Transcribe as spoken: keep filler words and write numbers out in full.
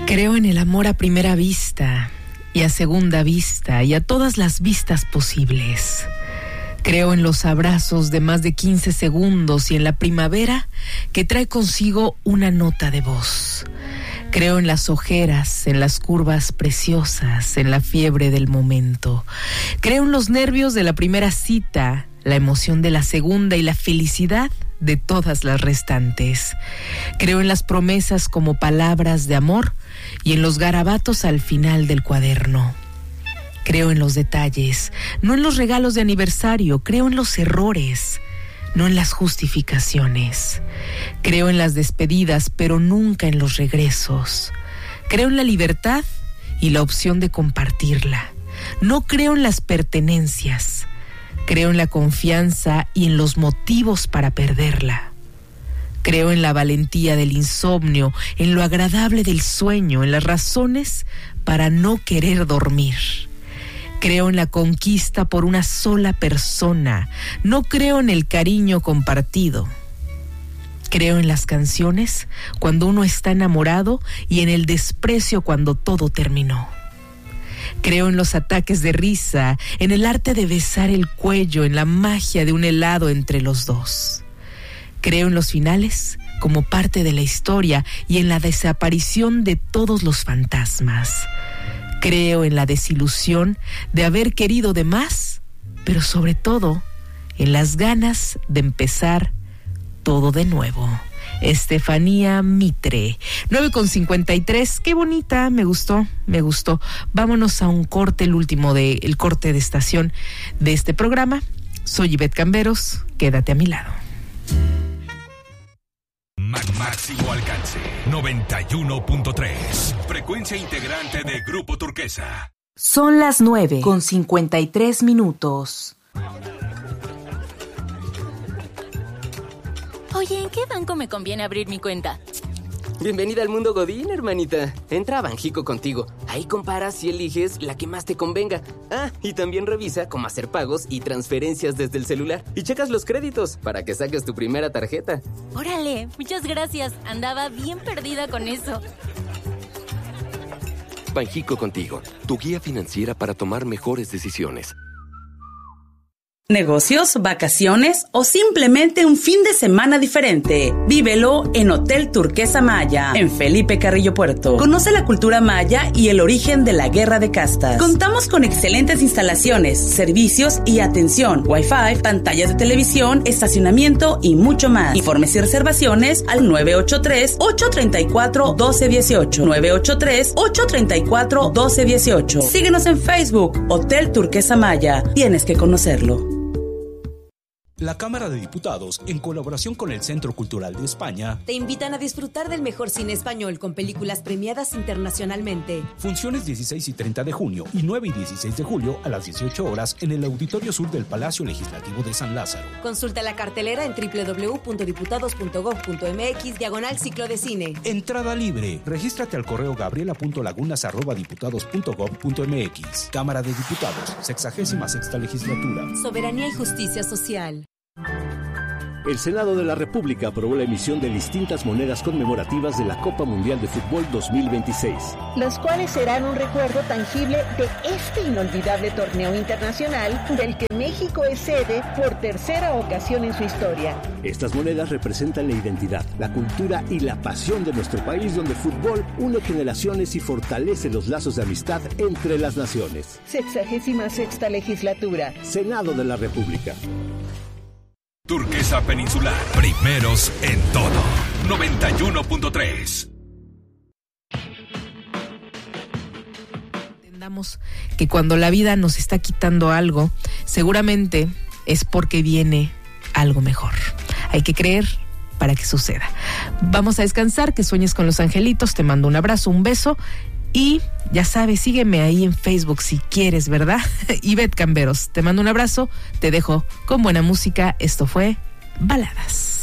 Creo en el amor a primera vista y a segunda vista y a todas las vistas posibles. Creo en los abrazos de más de quince segundos y en la primavera que trae consigo una nota de voz. Creo en las ojeras, en las curvas preciosas, en la fiebre del momento. Creo en los nervios de la primera cita, la emoción de la segunda y la felicidad de todas las restantes. Creo en las promesas como palabras de amor y en los garabatos al final del cuaderno. Creo en los detalles, no en los regalos de aniversario, creo en los errores, no en las justificaciones. Creo en las despedidas, pero nunca en los regresos. Creo en la libertad y la opción de compartirla. No creo en las pertenencias. Creo en la confianza y en los motivos para perderla. Creo en la valentía del insomnio, en lo agradable del sueño, en las razones para no querer dormir. Creo en la conquista por una sola persona. No creo en el cariño compartido. Creo en las canciones cuando uno está enamorado y en el desprecio cuando todo terminó. Creo en los ataques de risa, en el arte de besar el cuello, en la magia de un helado entre los dos. Creo en los finales como parte de la historia y en la desaparición de todos los fantasmas. Creo en la desilusión de haber querido de más, pero sobre todo en las ganas de empezar todo de nuevo. Estefanía Mitre, nueve con cincuenta y tres, qué bonita, me gustó, me gustó. Vámonos a un corte, el último de, el corte de estación de este programa. Soy Ivette Camberos, quédate a mi lado. Máximo alcance, noventa y uno punto tres, frecuencia integrante de Grupo Turquesa. Son las nueve con cincuenta y tres minutos. Oye, ¿en qué banco me conviene abrir mi cuenta? Bienvenida al mundo Godín, hermanita. Entra a Banjico contigo. Ahí comparas y eliges la que más te convenga. Ah, y también revisa cómo hacer pagos y transferencias desde el celular. Y checas los créditos para que saques tu primera tarjeta. Órale, muchas gracias. Andaba bien perdida con eso. Banjico contigo, tu guía financiera para tomar mejores decisiones. Negocios, vacaciones o simplemente un fin de semana diferente. Vívelo en Hotel Turquesa Maya, en Felipe Carrillo Puerto. Conoce la cultura maya y el origen de la guerra de castas. Contamos con excelentes instalaciones, servicios y atención, Wi-Fi, pantallas de televisión, estacionamiento y mucho más. Informes y reservaciones al nueve ocho tres, ocho tres cuatro, uno dos uno ocho. nueve ocho tres, ocho tres cuatro, uno dos uno ocho. Síguenos en Facebook, Hotel Turquesa Maya. Tienes que conocerlo. La Cámara de Diputados, en colaboración con el Centro Cultural de España, te invitan a disfrutar del mejor cine español con películas premiadas internacionalmente. Funciones dieciséis y treinta de junio y nueve y dieciséis de julio a las dieciocho horas en el Auditorio Sur del Palacio Legislativo de San Lázaro. Consulta la cartelera en doble u doble u doble u punto diputados punto gob punto eme equis diagonal ciclo de cine. Entrada libre. Regístrate al correo gabriela punto lagunas arroba diputados punto gob punto eme equis. Cámara de Diputados, sexagésima sexta legislatura. Soberanía y justicia social. El Senado de la República aprobó la emisión de distintas monedas conmemorativas de la Copa Mundial de Fútbol dos mil veintiséis. Las cuales serán un recuerdo tangible de este inolvidable torneo internacional del que México es sede por tercera ocasión en su historia. Estas monedas representan la identidad, la cultura y la pasión de nuestro país, donde el fútbol une generaciones y fortalece los lazos de amistad entre las naciones. Sexagésima sexta legislatura. Senado de la República. Turquesa Peninsular, primeros en todo. noventa y uno punto tres. Entendamos que cuando la vida nos está quitando algo, seguramente es porque viene algo mejor. Hay que creer para que suceda. Vamos a descansar, que sueñes con los angelitos. Te mando un abrazo, un beso. Y ya sabes, sígueme ahí en Facebook si quieres, ¿verdad? Ivette Camberos, te mando un abrazo, te dejo con buena música. Esto fue Baladas.